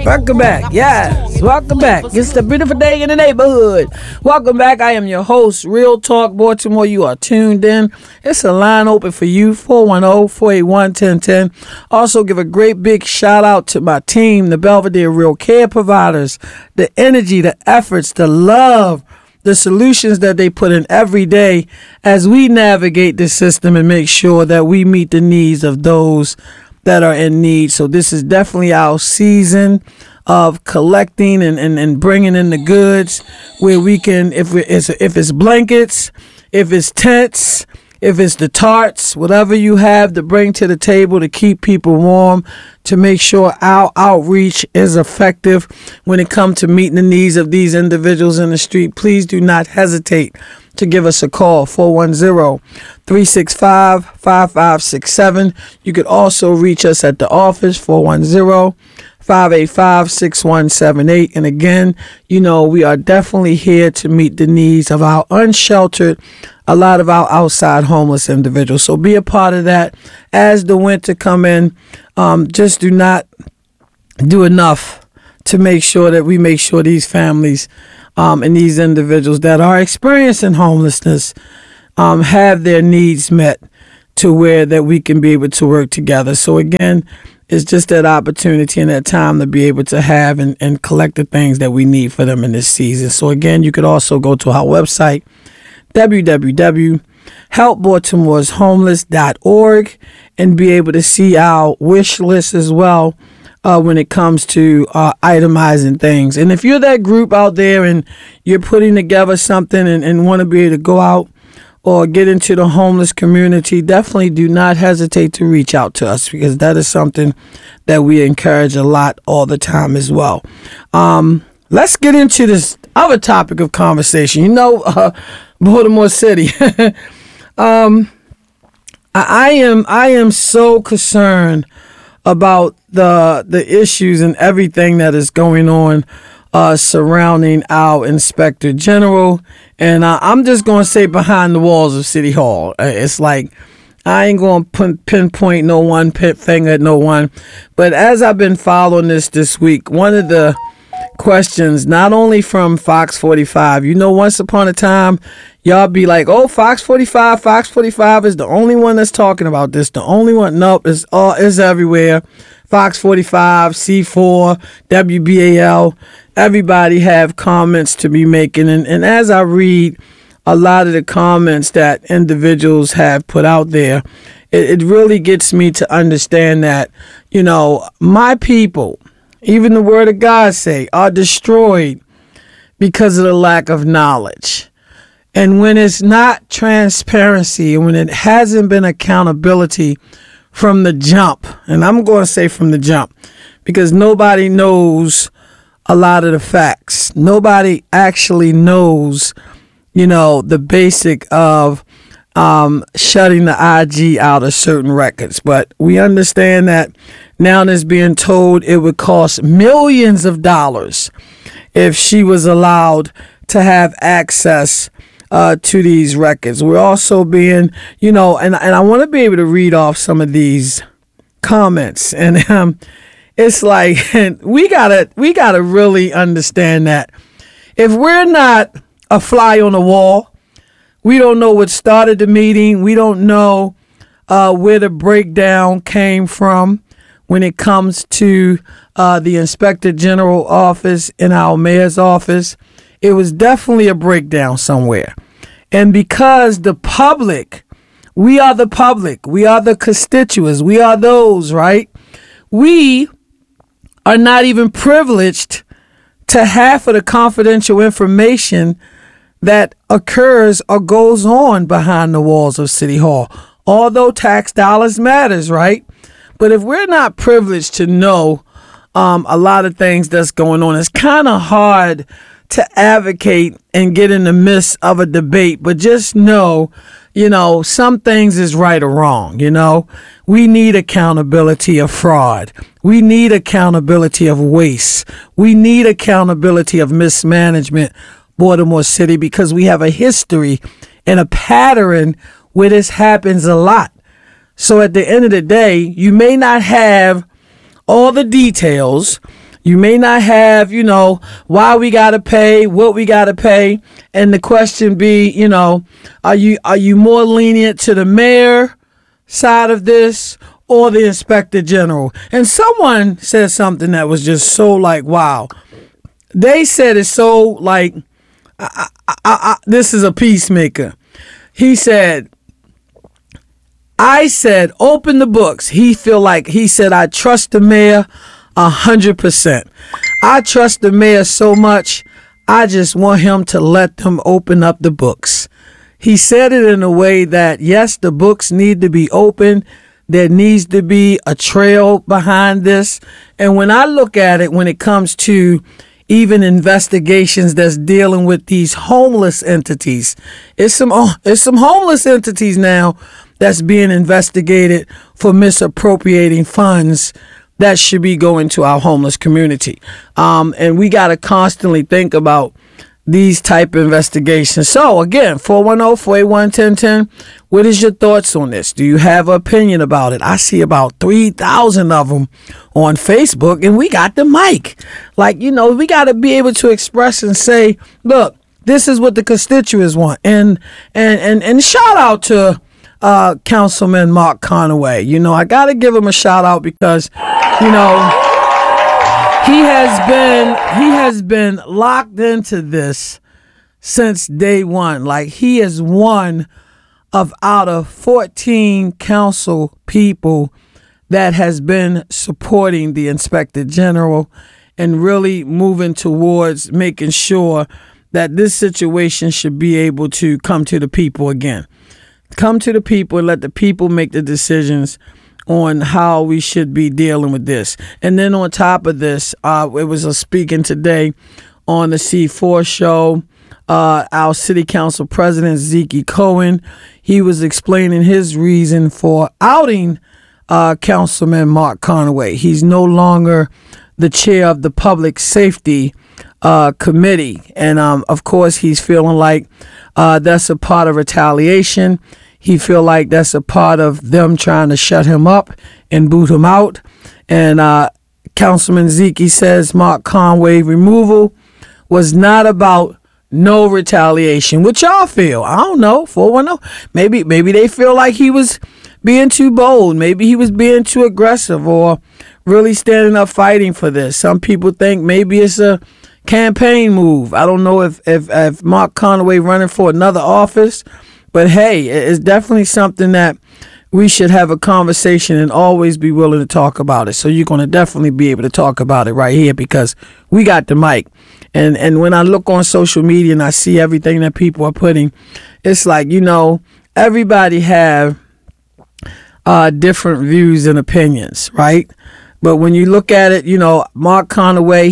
Welcome back. Yes, welcome back. It's a beautiful day in the neighborhood. Welcome back. I am your host, Real Talk Baltimore. You are tuned in. It's a line open for you, 410-481-1010. Also, give a great big shout out to my team, the Belvedere Real Care Providers, the energy, the efforts, the love, the solutions that they put in every day as we navigate the system and make sure that we meet the needs of those that are in need. So this is definitely our season of collecting and bringing in the goods where we can, if it's blankets, if it's tents, if it's the tarts, whatever you have to bring to the table to keep people warm, to make sure our outreach is effective when it comes to meeting the needs of these individuals in the street. Please do not hesitate to give us a call, 410-365-5567. You could also reach us at the office, 410-585-6178. And again, we are definitely here to meet the needs of our unsheltered, a lot of our outside homeless individuals. So be a part of that as the winter come in. Just do not do enough to make sure that we make sure these families and these individuals that are experiencing homelessness have their needs met to where that we can be able to work together. So again, it's just that opportunity and that time to be able to have and collect the things that we need for them in this season. So again, you could also go to our website, www.helpbaltimoreshomeless.org, and be able to see our wish list as well when it comes to itemizing things. And if you're that group out there and you're putting together something and want to be able to go out or get into the homeless community, definitely do not hesitate to reach out to us, because that is something that we encourage a lot all the time as well. Let's get into this other topic of conversation. Baltimore City. I am so concerned about the issues and everything that is going on surrounding our Inspector General, and I'm just going to say behind the walls of City Hall. It's like I ain't going to pinpoint no one, finger at no one, but as I've been following this week, one of the questions, not only from Fox 45, once upon a time, y'all be like, oh, Fox 45 is the only one that's talking about this, the only one. Nope, it's everywhere. Fox 45, C4, WBAL, everybody have comments to be making. And as I read a lot of the comments that individuals have put out there, it really gets me to understand that, my people, even the word of God say, are destroyed because of the lack of knowledge. And when it's not transparency and when it hasn't been accountability from the jump, and I'm going to say from the jump, because nobody knows a lot of the facts. Nobody actually knows, the basic of shutting the IG out of certain records. But we understand that now it's being told it would cost millions of dollars if she was allowed to have access to these records. We're also being, and I want to be able to read off some of these comments. And it's like we gotta really understand that if we're not a fly on the wall, we don't know what started the meeting. We don't know where the breakdown came from when it comes to the Inspector General office and our mayor's office. It was definitely a breakdown somewhere. And because the public, we are the public, we are the constituents, we are those, right? We are not even privileged to half of the confidential information that occurs or goes on behind the walls of City Hall. Although tax dollars matters, right? But if we're not privileged to know a lot of things that's going on, it's kind of hard to advocate and get in the midst of a debate. But just know, some things is right or wrong. We need accountability of fraud. We need accountability of waste. We need accountability of mismanagement, Baltimore City, because we have a history and a pattern where this happens a lot. So at the end of the day, you may not have all the details. You may not have, why we got to pay, what we got to pay. And the question be, are you more lenient to the mayor side of this or the inspector general? And someone said something that was just so like, wow. They said it's so like, this is a peacemaker. He said, I said, open the books. He said, I trust the mayor 100%. I trust the mayor so much, I just want him to let them open up the books. He said it in a way that, yes, the books need to be open. There needs to be a trail behind this. And when I look at it, when it comes to even investigations that's dealing with these homeless entities, it's some homeless entities now that's being investigated for misappropriating funds that should be going to our homeless community. And we got to constantly think about these type of investigations. So again, 410-481-1010, what is your thoughts on this? Do you have an opinion about it? I see about 3,000 of them on Facebook, and we got the mic. Like, we got to be able to express and say, look, this is what the constituents want. And shout out to Councilman Mark Conaway. I got to give him a shout out because, he has been locked into this since day one. Like, he is one of out of 14 council people that has been supporting the Inspector General and really moving towards making sure that this situation should be able to come to the people again. Come to the people and let the people make the decisions on how we should be dealing with this. And then on top of this, it was a speaking today on the C4 show. Our city council president, Zeke Cohen, he was explaining his reason for outing Councilman Mark Conaway. He's no longer the chair of the public safety committee. And of course, he's feeling like that's a part of retaliation. He feel like that's a part of them trying to shut him up and boot him out. And Councilman Zeke says Mark Conaway removal was not about no retaliation. What y'all feel? I don't know. 410. Maybe they feel like he was being too bold. Maybe he was being too aggressive or really standing up fighting for this. Some people think maybe it's a campaign move. I don't know if Mark Conaway running for another office. But hey, it's definitely something that we should have a conversation and always be willing to talk about it. So you're going to definitely be able to talk about it right here because we got the mic. And when I look on social media and I see everything that people are putting, it's like, everybody have different views and opinions, right? But when you look at it, Mark Conaway,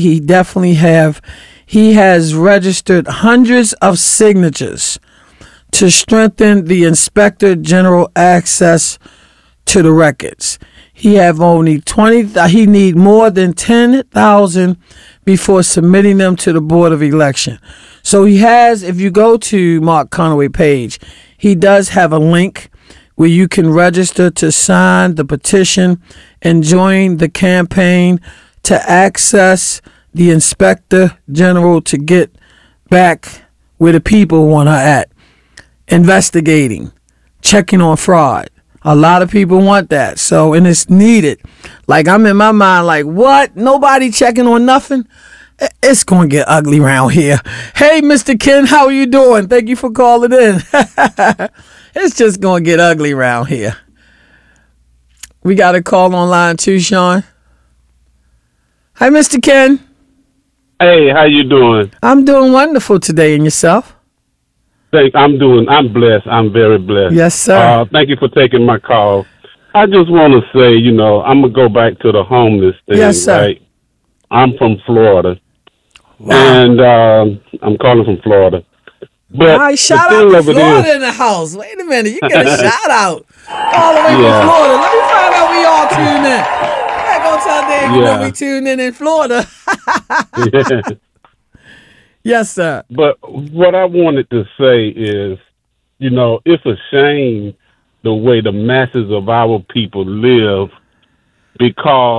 he has registered hundreds of signatures to strengthen the Inspector General access to the records. He have only he need more than 10,000 before submitting them to the Board of Election. So he has, if you go to Mark Conaway page, he does have a link where you can register to sign the petition and join the campaign to access the Inspector General to get back where the people want her at. Investigating, checking on fraud. A lot of people want that. So, and it's needed. Like, I'm in my mind like, what? Nobody checking on nothing? It's going to get ugly around here. Hey, Mr. Ken, how are you doing? Thank you for calling in. It's just going to get ugly around here. We got a call online too, Sean. Hi, Mr. Ken. Hey, how you doing? I'm doing wonderful today. And yourself? I'm blessed. I'm very blessed. Yes, sir. Thank you for taking my call. I just want to say, I'm going to go back to the homeless thing. Yes, sir. Right? I'm from Florida. Wow. And I'm calling from Florida. But all right, shout out to Florida in the house. Wait a minute. You get a shout out all the way from Florida. Let me find out we all tuned in. I go tell Dave we tuned in Florida. Yeah. Yes, sir. But what I wanted to say is, it's a shame the way the masses of our people live because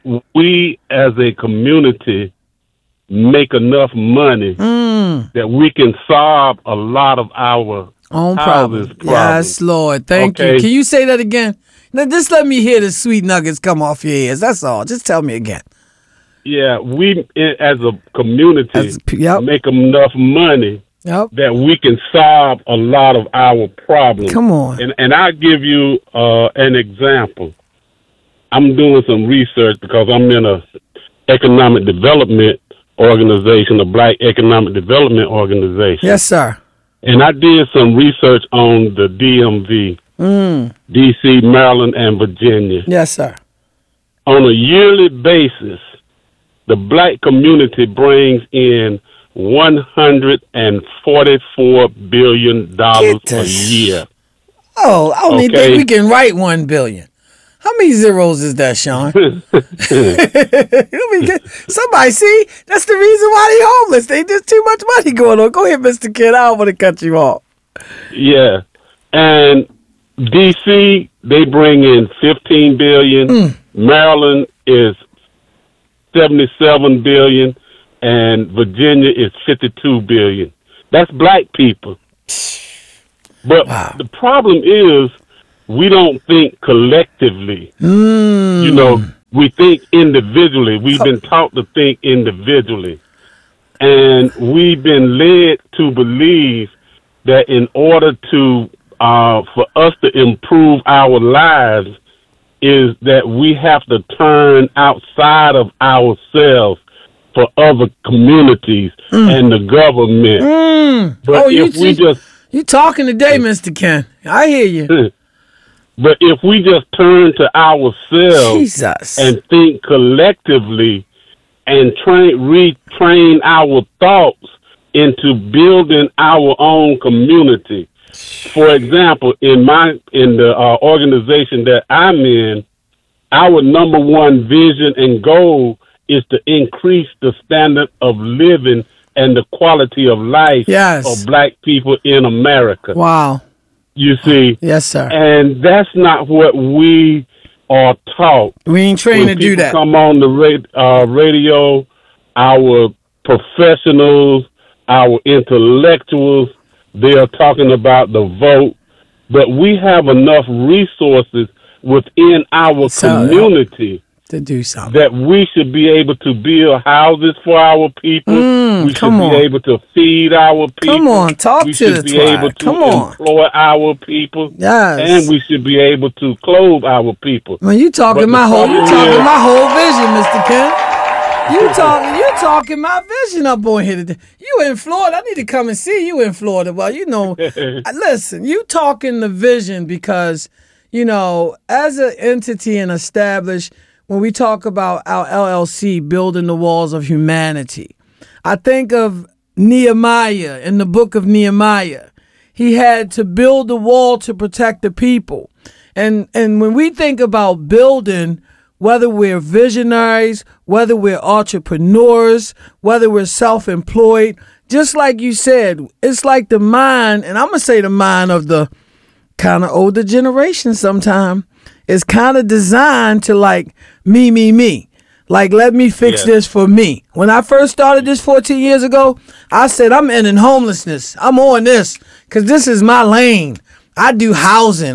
we as a community make enough money that we can solve a lot of our own problems. Yes, Lord. Thank you. Can you say that again? Now, just let me hear the sweet nuggets come off your ears. That's all. Just tell me again. Yeah, we as a community make enough money that we can solve a lot of our problems. Come on. And I'll give you an example. I'm doing some research because I'm in a economic development organization, a Black economic development organization. Yes, sir. And I did some research on the DMV, D.C., Maryland, and Virginia. Yes, sir. On a yearly basis, the Black community brings in $144 billion a year. Oh, I don't even think we can write 1 billion. How many zeros is that, Sean? Somebody, see, that's the reason why they homeless. They just too much money going on. Go ahead, Mr. Kid. I don't want to cut you off. Yeah. And D.C., they bring in $15 billion. Maryland is $77 billion. And Virginia is $52 billion. That's Black people. But the problem is, we don't think collectively. You know, we think individually. We've been taught to think individually. And we've been led to believe that in order to, for us to improve our lives, is that we have to turn outside of ourselves for other communities and the government. But you talking today, Mr. Ken. I hear you. But if we just turn to ourselves and think collectively and retrain our thoughts into building our own community. For example, in the organization that I'm in, our number one vision and goal is to increase the standard of living and the quality of life of Black people in America. Wow. You see? Yes, sir. And that's not what we are taught. We ain't trained to do that. Come on the radio, our professionals, our intellectuals, they are talking about the vote. But we have enough resources within our community to do something, that we should be able to build houses for our people. We should be able to feed our people. Come on, talk we to should the be tribe. able to employ our people. Yes. And we should be able to clothe our people. Well, you talking my whole vision, Mr. Ken. You talking my vision up on here today. You in Florida. I need to come and see you in Florida. Well, you know, listen, you talking the vision because, you know, as an entity and established, when we talk about our LLC, building the walls of humanity, I think of Nehemiah in the book of Nehemiah. He had to build the wall to protect the people. And when we think about building, whether we're visionaries, whether we're entrepreneurs, whether we're self-employed, just like you said, it's like the mind, and I'm going to say the mind of the kind of older generation sometime, is kind of designed to like me. Like, let me fix this for me. When I first started this 14 years ago, I said, I'm ending homelessness. I'm on this because this is my lane. I do housing.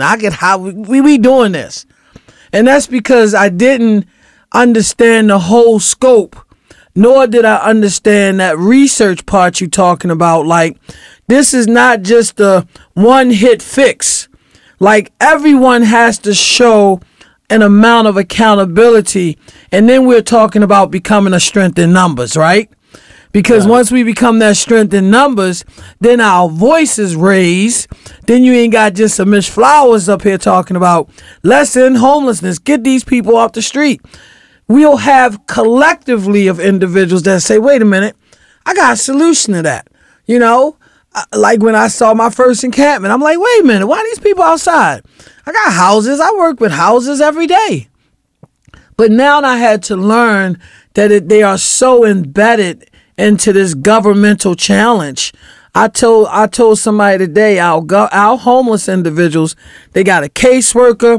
We doing this. And that's because I didn't understand the whole scope, nor did I understand that research part you're talking about. Like, this is not just a one-hit fix. Like, everyone has to show an amount of accountability. And then we're talking about becoming a strength in numbers, right? Because once we become that strength in numbers, then our voice is raised. Then you ain't got just a Miss Flowers up here talking about let's end homelessness, get these people off the street. We'll have collectively of individuals that say, wait a minute, I got a solution to that. You know, like when I saw my first encampment, I'm like, wait a minute, why are these people outside? I got houses. I work with houses every day. But now I had to learn that they are so embedded into this governmental challenge. I told somebody today, our homeless individuals, they got a caseworker,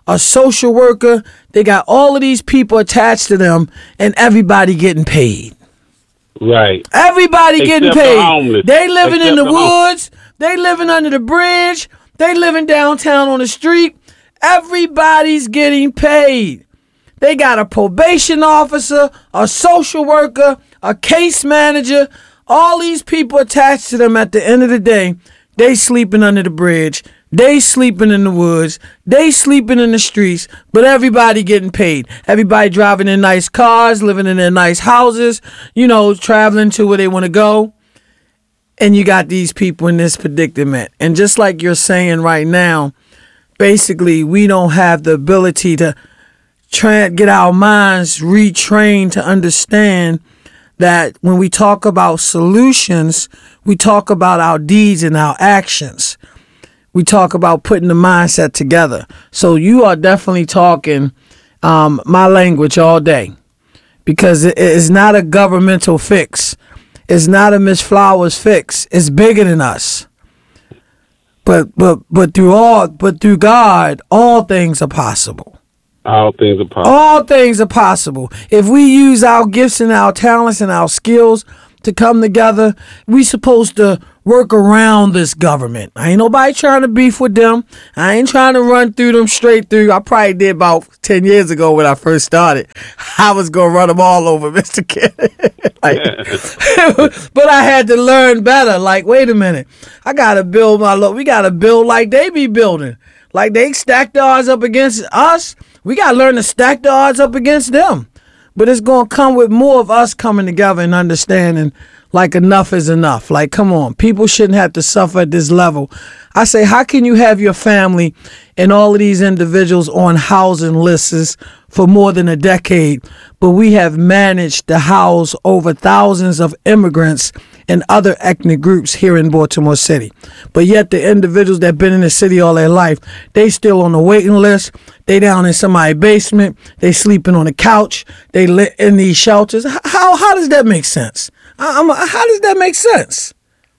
a social worker. They got all of these people attached to them, and everybody getting paid. Right. Everybody getting Except the paid. homeless. They living in Except the the woods. They living under the bridge. They living downtown on the street. Everybody's getting paid. They got a probation officer, a social worker, a case manager. All these people attached to them. At the end of the day, they sleeping under the bridge. They sleeping in the woods. They sleeping in the streets. But everybody getting paid. Everybody driving in nice cars, living in their nice houses, traveling to where they want to go. And you got these people in this predicament. And just like you're saying right now, basically, we don't have the ability to get our minds retrained to understand that when we talk about solutions, we talk about our deeds and our actions. We talk about putting the mindset together. So you are definitely talking my language all day, because it is not a governmental fix. It's not a Miss Flowers fix. It's bigger than us. But through God, all things are possible. All things are possible. All things are possible. If we use our gifts and our talents and our skills to come together, we supposed to work around this government. I ain't nobody trying to beef with them. I ain't trying to run through them straight through. I probably did about 10 years ago when I first started. I was going to run them all over, Mr. Kennedy. But I had to learn better. Like, wait a minute. I got to build we got to build like they be building. Like they stack the odds up against us. We got to learn to stack the odds up against them. But it's going to come with more of us coming together and understanding, like, enough is enough. Like, come on. People shouldn't have to suffer at this level. I say, how can you have your family and all of these individuals on housing lists for more than a decade, but we have managed to house over thousands of immigrants and other ethnic groups here in Baltimore City? But yet the individuals that been in the city all their life, they still on the waiting list. They down in somebody's basement. They sleeping on the couch. They lit in these shelters. How does that make sense? How does that make sense?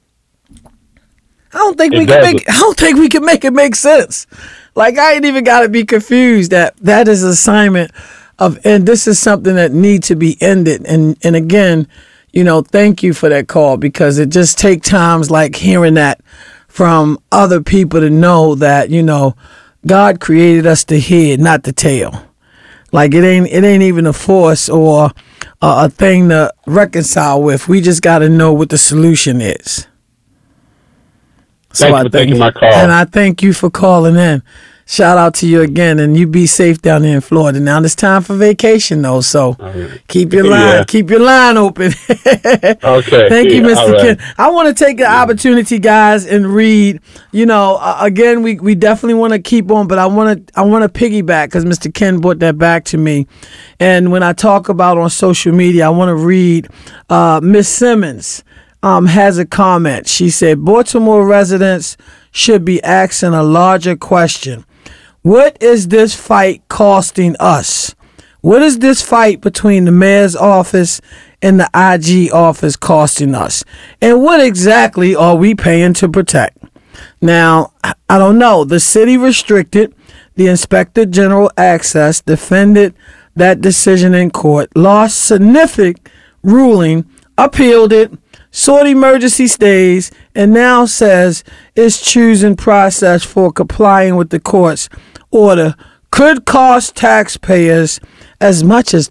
I don't think we can make it make sense. Like, I ain't even got to be confused that is assignment of, and this is something that needs to be ended. And again, thank you for that call, because it just take times like hearing that from other people to know that, God created us the head, not the tail. Like, it ain't even a force or a thing to reconcile with. We just got to know what the solution is. Thanks for taking my call. And I thank you for calling in. Shout out to you again, and you be safe down there in Florida. Now it's time for vacation, though, so keep your line open. Okay. Thank you, Mr. Ken. I want to take the opportunity, guys, and read. Again, we definitely want to keep on, but I want to piggyback, because Mr. Ken brought that back to me. And when I talk about on social media, I want to read Miss Simmons. Has a comment. She said, Baltimore residents should be asking a larger question. What is this fight costing us? What is this fight between the mayor's office and the IG office costing us? And what exactly are we paying to protect? Now, I don't know. The city restricted the Inspector General access, defended that decision in court, lost significant ruling, appealed it, sought emergency stays, and now says its choosing process for complying with the court's order could cost taxpayers as much as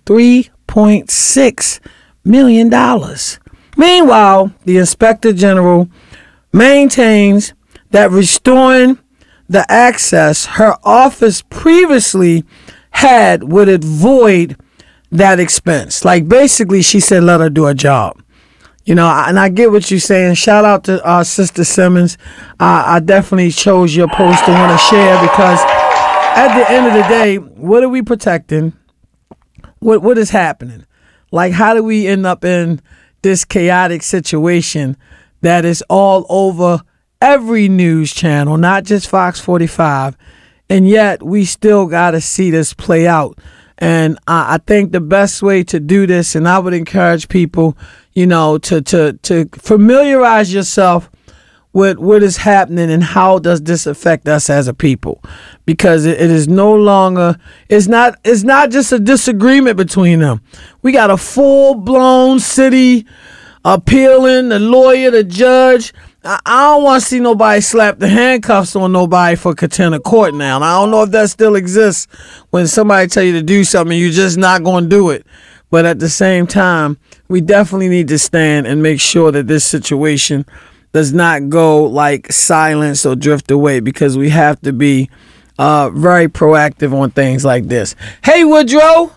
$3.6 million. Meanwhile, the Inspector General maintains that restoring the access her office previously had would avoid that expense. Like, basically, she said, let her do her job. And I get what you're saying. Shout out to our Sister Simmons. I definitely chose your post to want to share, because at the end of the day, what are we protecting? What is happening? Like, how do we end up in this chaotic situation that is all over every news channel, not just Fox 45, and yet we still got to see this play out? And I think the best way to do this, and I would encourage people, to familiarize yourself what is happening and how does this affect us as a people, because it is no longer, it's not just a disagreement between them. We got a full-blown city appealing, the lawyer, the judge. I don't want to see nobody slap the handcuffs on nobody for contempt of court now. And I don't know if that still exists when somebody tell you to do something, you're just not going to do it. But at the same time, we definitely need to stand and make sure that this situation does not go like silence or drift away, because we have to be very proactive on things like this. Hey, Woodrow.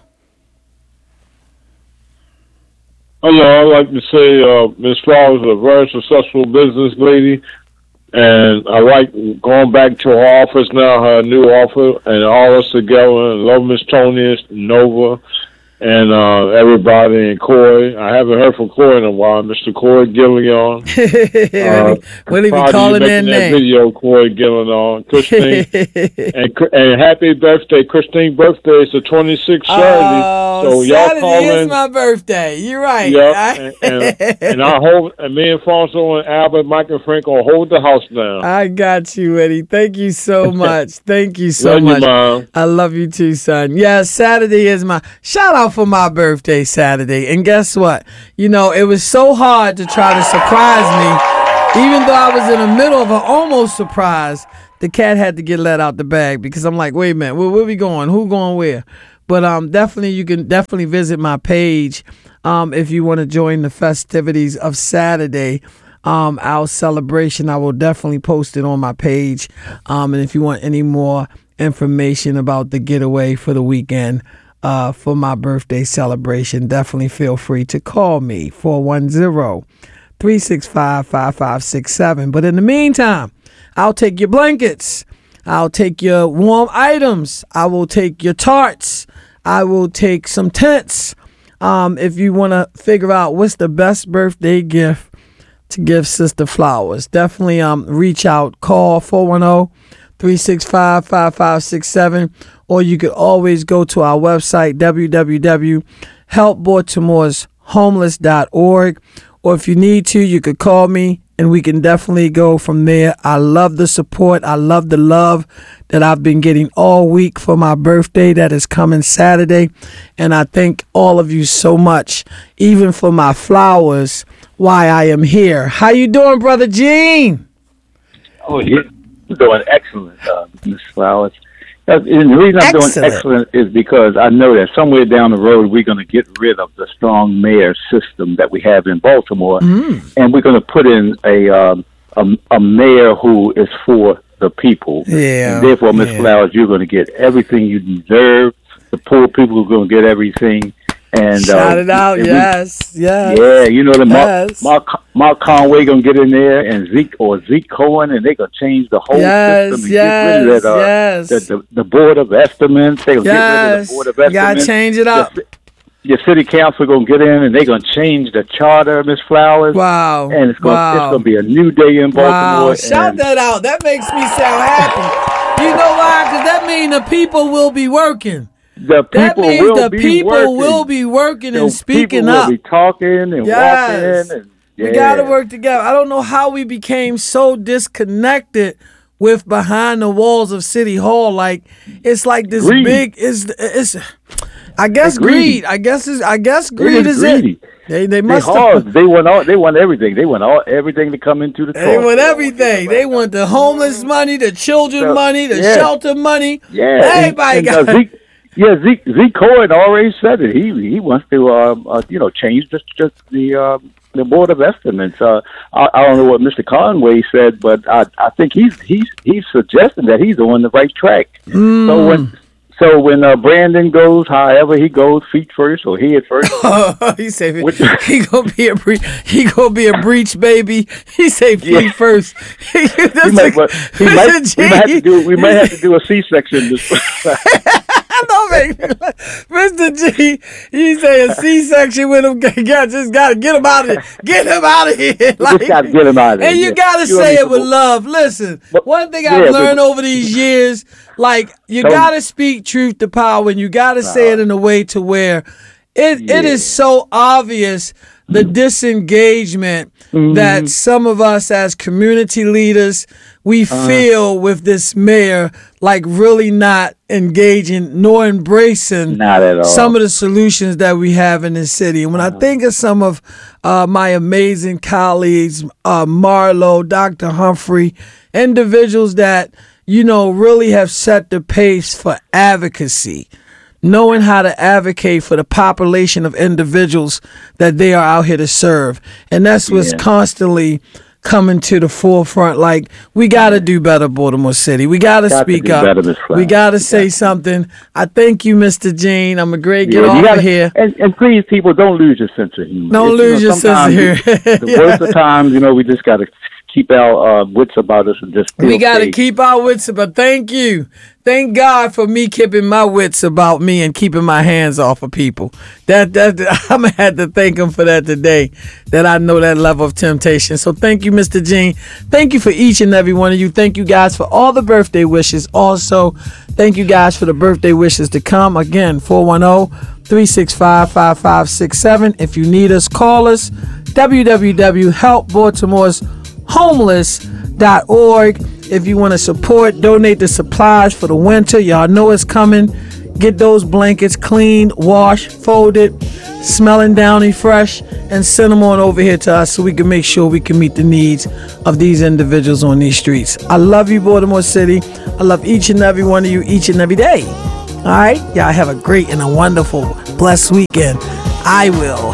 Hello, I'd like to say Ms. Flowers is a very successful business lady, and I like going back to her office now, her new office, and all us together. Love Miss Tony, Nova, and everybody, and Corey. I haven't heard from Corey in a while, Mr. Corey Gillion. What did he call it in that video, Corey Gillion, Christine, and happy birthday, Christine. Birthday is the 26th Saturday, so y'all Saturday call in. Is my birthday. You're right. Yep, and I hold, and me and Fonso and Albert, Mike and Frank will hold the house down. I got you, Eddie. Thank you so much. Thank you so love much. You, Mom. I love you too, son. Yeah, Saturday is my shout out for my birthday Saturday. And guess what? You know, it was so hard to try to surprise me. Even though I was in the middle of an almost surprise, the cat had to get let out the bag, because I'm like, wait a minute, where we going? Who going where? But definitely, you can definitely visit my page if you want to join the festivities of Saturday. Our celebration, I will definitely post it on my page. And if you want any more information about the getaway for the weekend, for my birthday celebration, definitely feel free to call me, 410-365-5567. But in the meantime, I'll take your blankets. I'll take your warm items. I will take your tarts. I will take some tents. If you want to figure out what's the best birthday gift to give Sister Flowers, definitely reach out. Call 410-365-5567, or you could always go to our website, www.helpbaltimore'shomeless.org, or if you need to, you could call me and we can definitely go from there. I love the support. I love the love that I've been getting all week for my birthday that is coming Saturday, and I thank all of you so much, even for my flowers, why I am here. How you doing, Brother Gene? Oh, yeah. You're doing excellent, Ms. Flowers. And the reason I'm doing excellent is because I know that somewhere down the road we're going to get rid of the strong mayor system that we have in Baltimore, and we're going to put in a mayor who is for the people. Yeah. And therefore, Ms. Flowers, you're going to get everything you deserve. The poor people are going to get everything. And shout it out, yes. Yeah, you know, Mark Conway gonna get in there, and Zeke Cohen, and they gonna change the whole system and get rid of the Board of Estimates. They gonna get rid of the Board of Estimates. You gotta change it up. Your city council gonna get in, and they're gonna change the charter, Miss Flowers. Wow! And it's gonna be a new day in Baltimore. Wow! Shout that out. That makes me sound happy. You know why? Because that means the people will be working. That means the people will be working and speaking up. People will be talking and walking. And, we got to work together. I don't know how we became so disconnected with behind the walls of City Hall. Like, it's like this greed. Big. It's. I guess greed. I guess greed is it. They must. They want everything. They want everything to come into the. They want everything. They want the homeless money, the children money, the shelter money. Yeah, everybody got. Zeke Cohen already said it. He wants to change the Board of Estimates. I don't know what Mr. Conway said, but I think he's suggesting that he's on the right track. So when Brandon goes, however he goes, feet first or head first. He say he gonna be a breech baby. He say feet first. We might have to do a C-section. Mr. G, you say a C-section with him. Just gotta get him out of here. Get him out of here. Just gotta get him out of here. And you gotta say it with love. Listen, one thing I've learned over these years, like, you gotta speak truth to power, and you gotta say it in a way to where it is so obvious the disengagement that some of us as community leaders, we feel with this mayor, like really not engaging nor embracing Not at all. some of the solutions that we have in this city. And when I think of some of my amazing colleagues, Marlo, Dr. Humphrey, individuals that, you know, really have set the pace for advocacy, knowing how to advocate for the population of individuals that they are out here to serve. And that's what's coming to the forefront. Like, we got to do better, Baltimore City. We got to speak up. We got to say something. I thank you, Mr. Gene. I'm a great get off of here. And please, people, don't lose your sense of humor. Don't lose your sense of humor. The worst of times, you know, we just got to keep our wits about us and just we got to keep our wits about. Thank you. Thank God for me keeping my wits about me and keeping my hands off of people. That I'm gonna have to thank him for that today. That I know that level of temptation. So thank you, Mr. Gene. Thank you for each and every one of you. Thank you guys for all the birthday wishes. Also, thank you guys for the birthday wishes to come. Again, 410-365-5567. If you need us, call us. www.helpbaltimore'shomeless.org. If you want to support, donate the supplies for the winter. Y'all know it's coming. Get those blankets cleaned, washed, folded, smelling downy fresh, and send them on over here to us so we can make sure we can meet the needs of these individuals on these streets. I love you, Baltimore City. I love each and every one of you each and every day. All right? Y'all have a great and a wonderful, blessed weekend. I will.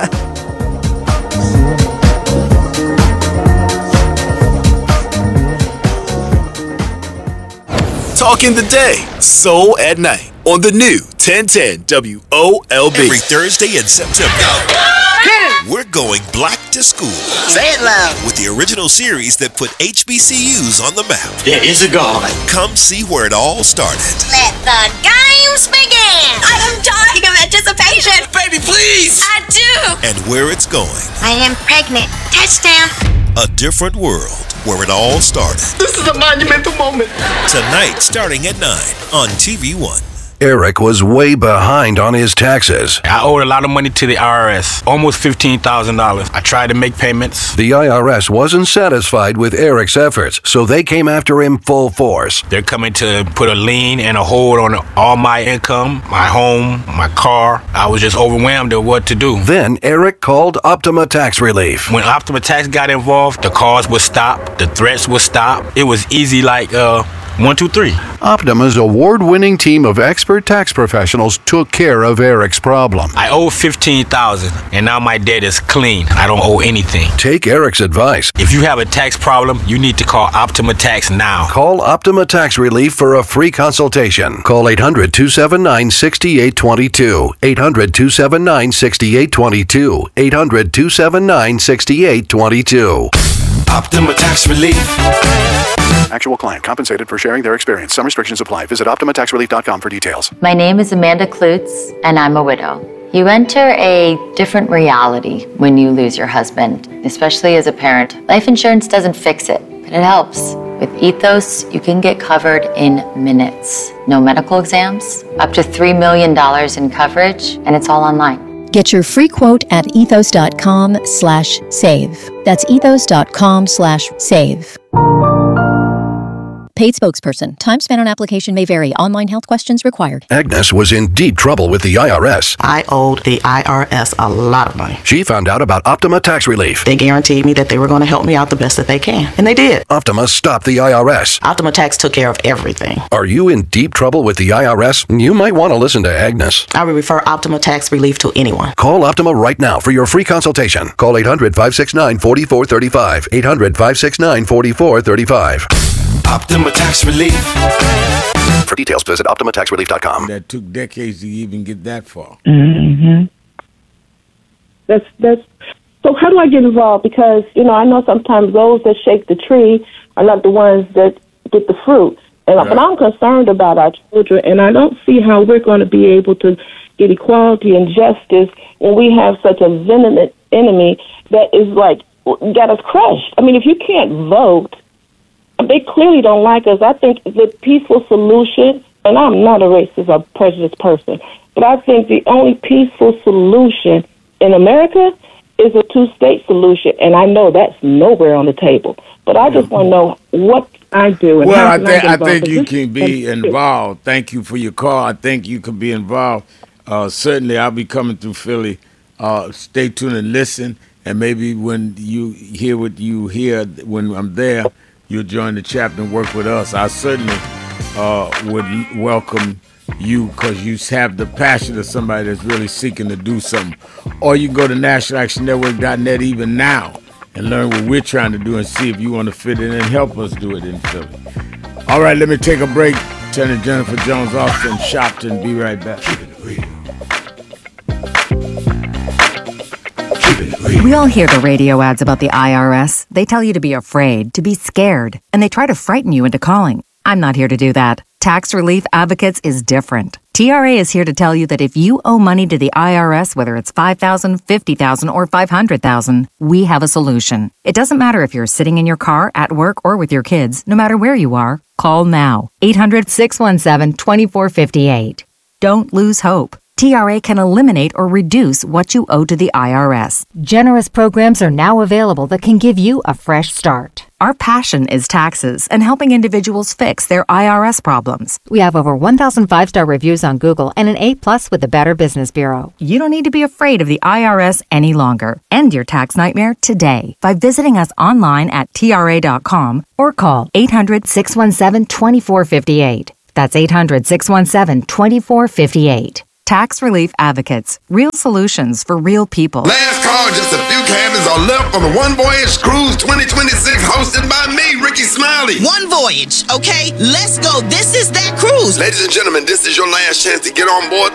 Talking the day, soul at night on the new 1010 WOLB. Every Thursday in September, we're going black to school. Say it loud. With the original series that put HBCUs on the map. There is a God. Come see where it all started. Let the games begin. I am dying of anticipation. Baby, please. I do. And where it's going. I am pregnant. Touchdown. A different world where it all started. This is a monumental moment. Tonight, starting at 9 on TV One. Eric was way behind on his taxes. I owed a lot of money to the IRS, almost $15,000. I tried to make payments. The IRS wasn't satisfied with Eric's efforts, so they came after him full force. They're coming to put a lien and a hold on all my income, my home, my car. I was just overwhelmed at what to do. Then Eric called Optima Tax Relief. When Optima Tax got involved, the calls would stop, the threats would stop. It was easy like 1, 2, 3. Optima's award-winning team of expert tax professionals took care of Eric's problem. I owed $15,000, and now my debt is clean. I don't owe anything. Take Eric's advice. If you have a tax problem, you need to call Optima Tax now. Call Optima Tax Relief for a free consultation. Call 800-279-6822. 800-279-6822. 800-279-6822. Optima Tax Relief. Actual client compensated for sharing their experience. Some restrictions apply. Visit OptimaTaxRelief.com for details. My name is Amanda Klutz, and I'm a widow. You enter a different reality when you lose your husband, especially as a parent. Life insurance doesn't fix it, but it helps. With Ethos, you can get covered in minutes. No medical exams, up to $3 million in coverage, and it's all online. Get your free quote at ethos.com/save. That's ethos.com/save. Paid spokesperson. Time spent on application may vary. Online health questions required. Agnes was in deep trouble with the IRS. I owed the IRS a lot of money. She found out about Optima Tax Relief. They guaranteed me that they were going to help me out the best that they can. And they did. Optima stopped the IRS. Optima Tax took care of everything. Are you in deep trouble with the IRS? You might want to listen to Agnes. I would refer Optima Tax Relief to anyone. Call Optima right now for your free consultation. Call 800-569-4435. 800-569-4435. Optima Tax Relief. For details, visit OptimaTaxRelief.com. That took decades to even get that far. Mm-hmm. That's. So how do I get involved? Because, I know sometimes those that shake the tree are not the ones that get the fruit. And But I'm concerned about our children, and I don't see how we're going to be able to get equality and justice when we have such a venomous enemy that is got us crushed. I mean, if you can't vote, they clearly don't like us. I think the peaceful solution, and I'm not a racist or prejudiced person, but I think the only peaceful solution in America is a two-state solution, and I know that's nowhere on the table. But I just want to know what I do. And Well, how I can I get involved? think you Because can be involved. Thank you for your call. I think you can be involved. Certainly, I'll be coming through Philly. Stay tuned and listen. And maybe when you hear what you hear when I'm there, you'll join the chapter and work with us. I certainly would welcome you because you have the passion of somebody that's really seeking to do something. Or you can go to nationalactionnetwork.net even now and learn what we're trying to do and see if you want to fit in and help us do it in Philly. All right, let me take a break. Lieutenant Jennifer Jones, Austin, Shopton. Be right back. We all hear the radio ads about the IRS. They tell you to be afraid, to be scared, and they try to frighten you into calling. I'm not here to do that. Tax Relief Advocates is different. TRA is here to tell you that if you owe money to the IRS, whether it's $5,000, $50,000, or $500,000, we have a solution. It doesn't matter if you're sitting in your car, at work, or with your kids. No matter where you are, call now. 800-617-2458. Don't lose hope. TRA can eliminate or reduce what you owe to the IRS. Generous programs are now available that can give you a fresh start. Our passion is taxes and helping individuals fix their IRS problems. We have over 1,000 5-star reviews on Google and an A+ with the Better Business Bureau. You don't need to be afraid of the IRS any longer. End your tax nightmare today by visiting us online at TRA.com or call 800-617-2458. That's 800-617-2458. Tax Relief Advocates. Real solutions for real people. Last call, just a few cabins are left on the One Voyage Cruise 2026 hosted by me, Ricky Smiley. One voyage, okay? Let's go. This is that cruise. Ladies and gentlemen, this is your last chance to get on board